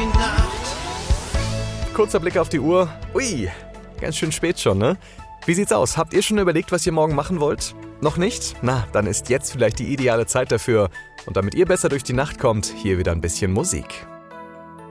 die Nacht. Kurzer Blick auf die Uhr. Ui, ganz schön spät schon, ne? Wie sieht's aus? Habt ihr schon überlegt, was ihr morgen machen wollt? Noch nicht? Na, dann ist jetzt vielleicht die ideale Zeit dafür. Und damit ihr besser durch die Nacht kommt, hier wieder ein bisschen Musik.